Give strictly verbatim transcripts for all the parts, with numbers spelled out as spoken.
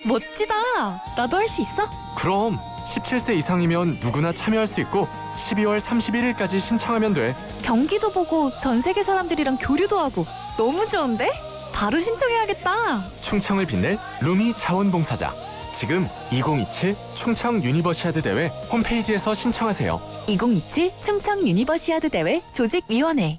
멋지다. 나도 할 수 있어? 그럼 십칠 세 이상이면 누구나 참여할 수 있고 십이월 삼십일일까지 신청하면 돼. 경기도 보고 전 세계 사람들이랑 교류도 하고 너무 좋은데? 바로 신청해야겠다. 충청을 빛낼 루미 자원봉사자. 지금 이천이십칠 충청 유니버시아드 대회 홈페이지에서 신청하세요. 이천이십칠 충청 유니버시아드 대회 조직위원회.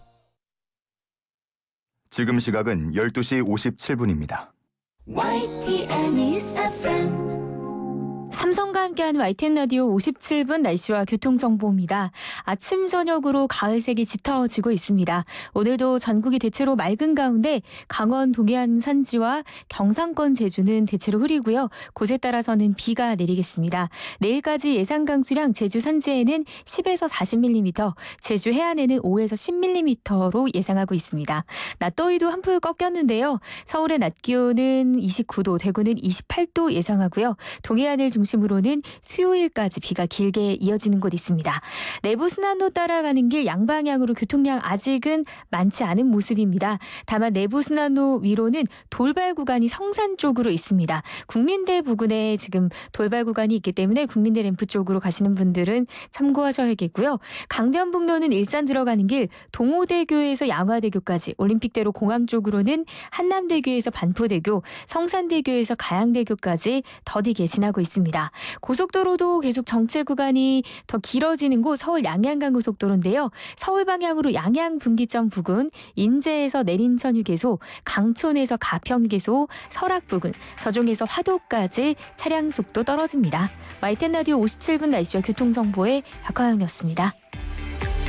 지금 시각은 열두 시 오십칠 분입니다. 와이티엔 News 에프엠. 삼성과 함께하는 와이티엔 라디오 오십칠 분 날씨와 교통정보입니다. 아침 저녁으로 가을색이 짙어지고 있습니다. 오늘도 전국이 대체로 맑은 가운데 강원 동해안 산지와 경상권 제주는 대체로 흐리고요. 곳에 따라서는 비가 내리겠습니다. 내일까지 예상 강수량 제주 산지에는 십에서 사십 밀리미터, 제주 해안에는 오에서 십 밀리미터로 예상하고 있습니다. 낮더위도 한풀 꺾였는데요. 서울의 낮 기온은 이십구 도, 대구는 이십팔 도 예상하고요. 동해안을 중심으로는 수요일까지 비가 길게 이어지는 곳 있습니다. 내부순환로 따라가는 길 양방향으로 교통량 아직은 많지 않은 모습입니다. 다만 내부순환로 위로는 돌발 구간이 성산 쪽으로 있습니다. 국민대 부근에 지금 돌발 구간이 있기 때문에 국민대 램프 쪽으로 가시는 분들은 참고하셔야겠고요. 강변북로는 일산 들어가는 길 동호대교에서 양화대교까지, 올림픽대로 공항 쪽으로는 한남대교에서 반포대교, 성산대교에서 가양대교까지 더디게 지나고 있습니다. 고속도로도 계속 정체 구간이 더 길어지는 곳 서울 양양간고속도로인데요. 서울 방향으로 양양 분기점 부근, 인제에서 내린천 휴게소, 강촌에서 가평 휴게소, 설악 부근, 서종에서 화도까지 차량 속도 떨어집니다. 와이티엔 라디오 오십칠 분 날씨와 교통정보의 박화영이었습니다.